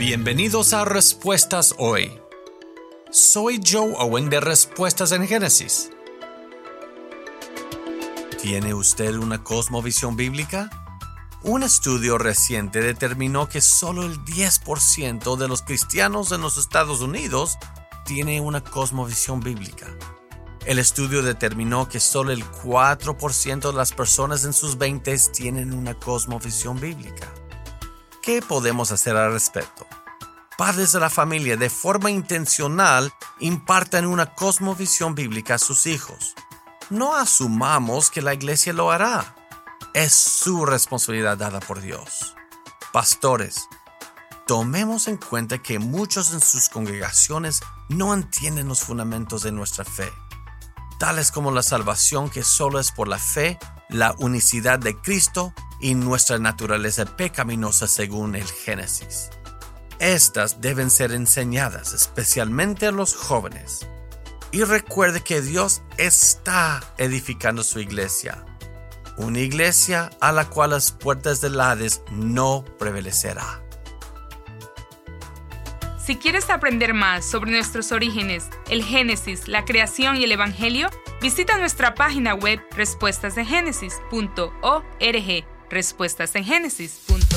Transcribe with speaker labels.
Speaker 1: Bienvenidos a Respuestas Hoy. Soy Joe Owen de Respuestas en Génesis. ¿Tiene usted una cosmovisión bíblica? Un estudio reciente determinó que solo el 10% de los cristianos en los Estados Unidos tiene una cosmovisión bíblica. El estudio determinó que solo el 4% de las personas en sus 20s tienen una cosmovisión bíblica. ¿Qué podemos hacer al respecto? Padres de la familia, de forma intencional, impartan una cosmovisión bíblica a sus hijos. No asumamos que la iglesia lo hará. Es su responsabilidad dada por Dios. Pastores, tomemos en cuenta que muchos en sus congregaciones no entienden los fundamentos de nuestra fe, tales como la salvación que solo es por la fe, la unicidad de Cristo y nuestra naturaleza pecaminosa según el Génesis. Estas deben ser enseñadas especialmente a los jóvenes. Y recuerde que Dios está edificando su iglesia, una iglesia a la cual las puertas del Hades no prevalecerá.
Speaker 2: Si quieres aprender más sobre nuestros orígenes, el Génesis, la creación y el Evangelio, visita nuestra página web respuestasengenesis.org. Respuestasengenesis.org